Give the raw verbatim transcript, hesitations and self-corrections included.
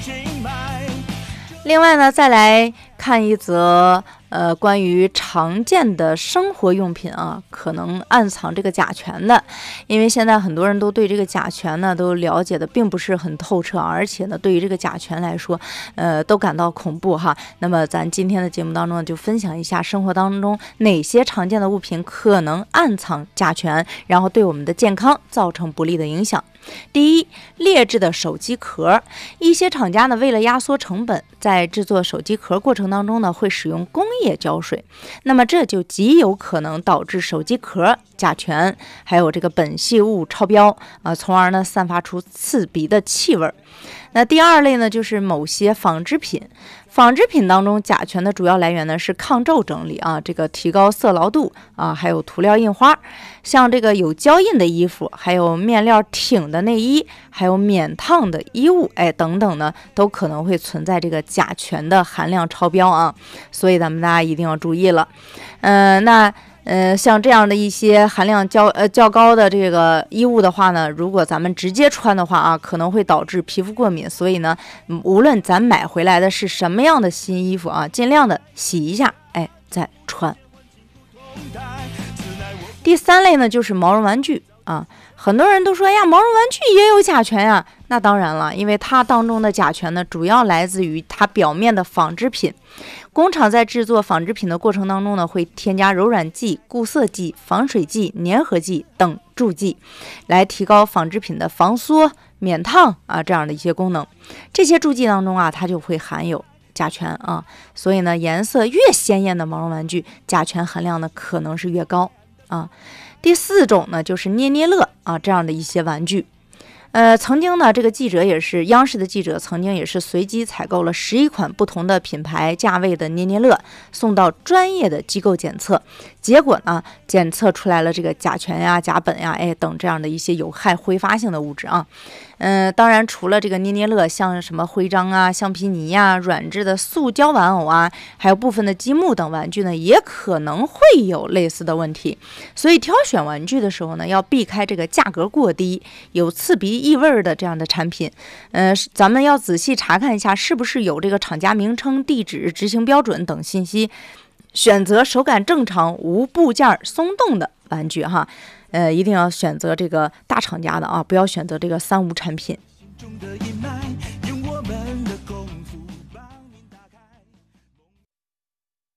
另外呢，再来看一则呃关于常见的生活用品啊，可能暗藏这个甲醛的。因为现在很多人都对这个甲醛呢都了解的并不是很透彻，而且呢对于这个甲醛来说呃都感到恐怖哈。那么咱今天的节目当中呢，就分享一下生活当中哪些常见的物品可能暗藏甲醛，然后对我们的健康造成不利的影响。第一，劣质的手机壳。一些厂家呢，为了压缩成本，在制作手机壳过程当中呢，会使用工业胶水，那么这就极有可能导致手机壳甲醛还有这个苯系物超标啊，从而呢散发出刺鼻的气味。那第二类呢，就是某些纺织品。纺织品当中，甲醛的主要来源呢是抗皱整理啊，这个提高色牢度啊，还有涂料印花。像这个有胶印的衣服，还有面料挺的内衣，还有免烫的衣物，哎，等等呢，都可能会存在这个甲醛的含量超标啊，所以咱们大家一定要注意了。嗯、呃，那。呃，像这样的一些含量较呃较高的这个衣物的话呢，如果咱们直接穿的话啊，可能会导致皮肤过敏。所以呢，无论咱买回来的是什么样的新衣服啊，尽量的洗一下，哎，再穿。第三类呢，就是毛绒玩具啊。很多人都说呀，毛绒玩具也有甲醛呀。那当然了，因为它当中的甲醛呢，主要来自于它表面的纺织品。工厂在制作纺织品的过程当中呢，会添加柔软剂、固色剂、防水剂、粘合剂等助剂，来提高纺织品的防缩、免烫啊这样的一些功能。这些助剂当中啊，它就会含有甲醛啊，所以呢，颜色越鲜艳的毛绒玩具，甲醛含量呢可能是越高啊。第四种呢，就是捏捏乐啊这样的一些玩具。呃，曾经呢，这个记者也是央视的记者，曾经也是随机采购了十一款不同的品牌价位的捏捏乐，送到专业的机构检测，结果呢，检测出来了这个甲醛呀、甲苯呀，哎等这样的一些有害挥发性的物质啊。嗯、呃，当然除了这个捏捏乐，像什么徽章啊、橡皮泥呀、软质的塑胶玩偶啊，还有部分的积木等玩具呢，也可能会有类似的问题。所以挑选玩具的时候呢，要避开这个价格过低、有刺鼻异味的这样的产品。呃，咱们要仔细查看一下，是不是有这个厂家名称、地址、执行标准等信息，选择手感正常、无部件松动的玩具哈。呃，一定要选择这个大厂家的啊，不要选择这个三无产品。